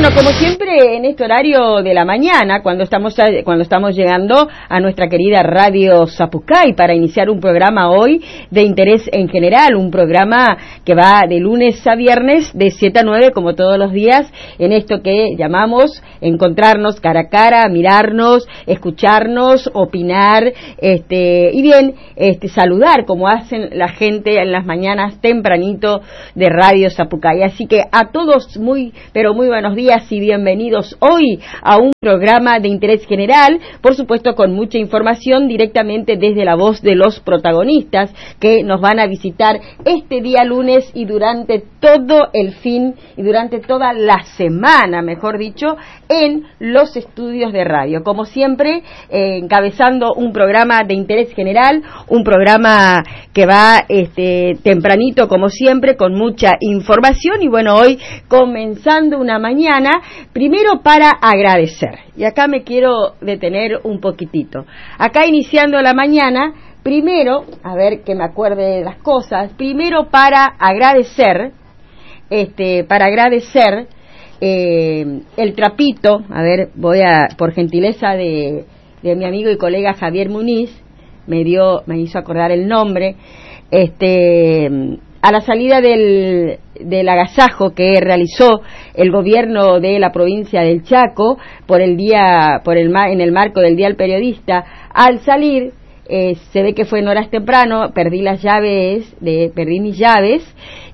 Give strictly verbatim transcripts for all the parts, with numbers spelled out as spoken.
Bueno, como siempre en este horario de la mañana, cuando estamos cuando estamos llegando a nuestra querida Radio Zapucay para iniciar un programa hoy de interés en general, un programa que va de lunes a viernes de siete a nueve como todos los días, en esto que llamamos encontrarnos cara a cara, mirarnos, escucharnos, opinar, este y bien, este saludar como hacen la gente en las mañanas tempranito de Radio Zapucay. Así que a todos muy pero muy buenos días y bienvenidos hoy a un programa de interés general, por supuesto con mucha información directamente desde la voz de los protagonistas que nos van a visitar este día lunes y durante todo el fin y durante toda la semana, mejor dicho, en los estudios de radio. Como siempre, eh, encabezando un programa de interés general, un programa que va este, tempranito como siempre, con mucha información y bueno, hoy comenzando una mañana, primero para agradecer, y acá me quiero detener un poquitito, acá iniciando la mañana, primero, a ver que me acuerde de las cosas, primero para agradecer, este, para agradecer eh, el trapito, a ver, voy a, por gentileza de, de mi amigo y colega Javier Muniz, me dio, me hizo acordar el nombre, este, a la salida del, del agasajo que realizó el gobierno de la provincia del Chaco por el día, por el en el marco del Día del Periodista, al salir eh, se ve que fue en horas temprano, perdí las llaves, de, perdí mis llaves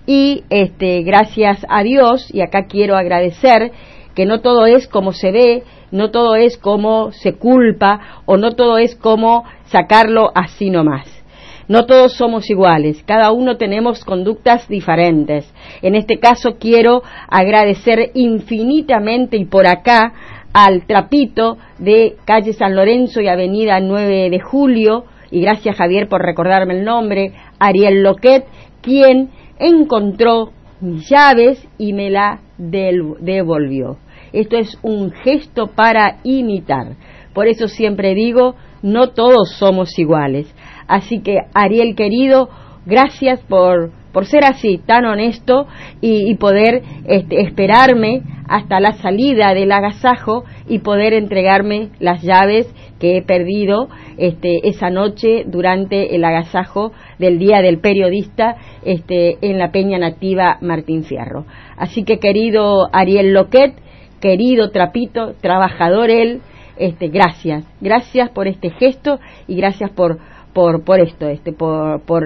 y este, gracias a Dios, y acá quiero agradecer que no todo es como se ve, no todo es como se culpa o no todo es como sacarlo así nomás. No todos somos iguales, cada uno tenemos conductas diferentes. En este caso quiero agradecer infinitamente y por acá al trapito de calle San Lorenzo y avenida nueve de julio, y gracias Javier por recordarme el nombre, Ariel Loquet, quien encontró mis llaves y me la devolvió. Esto es un gesto para imitar. Por eso siempre digo, no todos somos iguales. Así que, Ariel querido, gracias por, por ser así, tan honesto y, y poder este, esperarme hasta la salida del agasajo y poder entregarme las llaves que he perdido este, esa noche durante el agasajo del Día del Periodista este, en la Peña Nativa Martín Fierro. Así que, querido Ariel Loquet, querido trapito, trabajador él, este, gracias, gracias por este gesto y gracias por por por esto este por por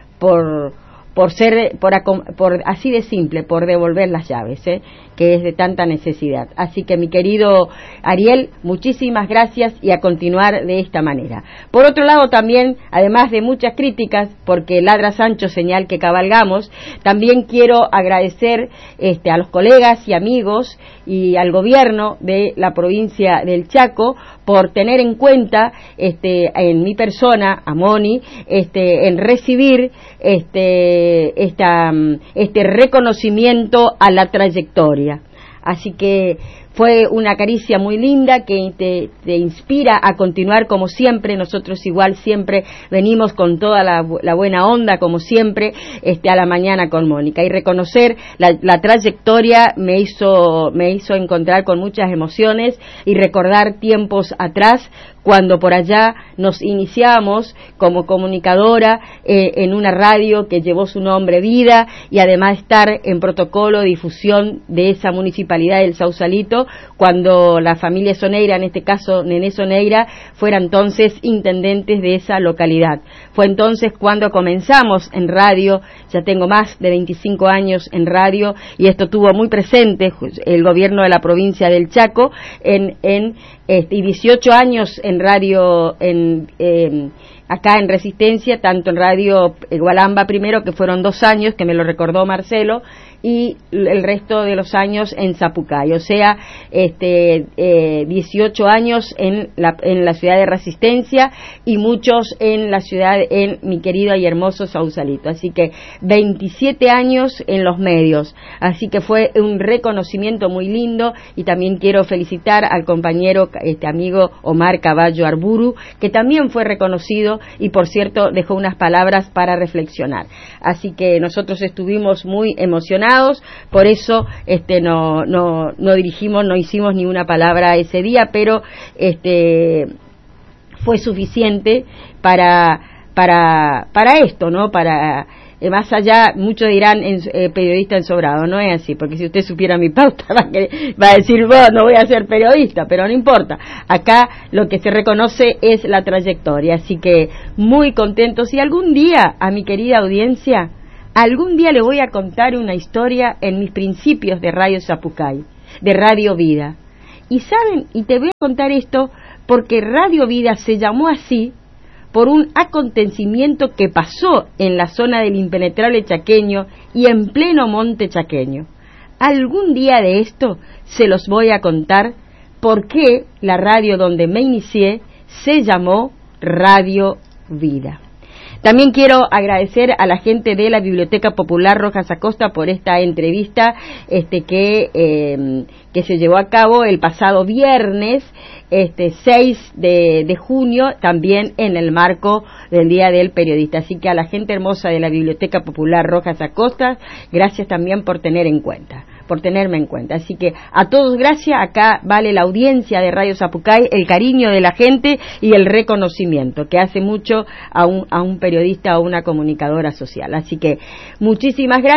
por por ser por, por así de simple, por devolver las llaves, ¿eh? que es de tanta necesidad. Así que mi querido Ariel, muchísimas gracias y a continuar de esta manera. Por otro lado también, además de muchas críticas, porque ladra Sancho señal que cabalgamos, también quiero agradecer este, a los colegas y amigos y al gobierno de la provincia del Chaco por tener en cuenta este, en mi persona, a Moni, este, en recibir este, esta, este reconocimiento a la trayectoria. Así que fue una caricia muy linda que te, te inspira a continuar como siempre. Nosotros igual siempre venimos con toda la, la buena onda como siempre este, a la mañana con Mónica, y reconocer la, la trayectoria me hizo, me hizo encontrar con muchas emociones y recordar tiempos atrás cuando por allá nos iniciamos como comunicadora eh, en una radio que llevó su nombre Vida, y además estar en protocolo de difusión de esa municipalidad del Sausalito, cuando la familia Soneira, en este caso Nené Soneira, fuera entonces intendentes de esa localidad. Fue entonces cuando comenzamos en radio, ya tengo más de veinticinco años en radio, y esto tuvo muy presente el gobierno de la provincia del Chaco, en, en este, y dieciocho años en radio, en, eh, acá en Resistencia, tanto en radio Gualamba primero, que fueron dos años, que me lo recordó Marcelo, y el resto de los años en Zapucay, o sea, este, eh, dieciocho años en la, en la ciudad de Resistencia y muchos en la ciudad, en mi querido y hermoso Sausalito. Así que veintisiete años en los medios, así que fue un reconocimiento muy lindo, y también quiero felicitar al compañero, este amigo Omar Caballo Arburu, que también fue reconocido y por cierto dejó unas palabras para reflexionar. Así que nosotros estuvimos muy emocionados emocionados, por eso este no no no dirigimos, no hicimos ni una palabra ese día, pero este fue suficiente para para para esto, ¿no? Para eh, más allá, muchos dirán en, eh, periodista ensobrado, no es así, porque si usted supiera mi pauta va a, querer, va a decir, vos no voy a ser periodista, pero no importa, acá lo que se reconoce es la trayectoria, así que muy contentos. Y algún día, a mi querida audiencia, algún día le voy a contar una historia en mis principios de Radio Zapucay, de Radio Vida. Y saben, y te voy a contar esto porque Radio Vida se llamó así por un acontecimiento que pasó en la zona del impenetrable chaqueño y en pleno monte chaqueño. Algún día de esto se los voy a contar por qué la radio donde me inicié se llamó Radio Vida. También quiero agradecer a la gente de la Biblioteca Popular Rojas Acosta por esta entrevista este que eh, que se llevó a cabo el pasado viernes este seis de, de junio, también en el marco del Día del Periodista. Así que a la gente hermosa de la Biblioteca Popular Rojas Acosta, gracias también por tener en cuenta. por tenerme en cuenta. Así que a todos gracias, acá vale la audiencia de Radio Zapucay, el cariño de la gente y el reconocimiento que hace mucho a un, a un periodista o una comunicadora social. Así que muchísimas gracias.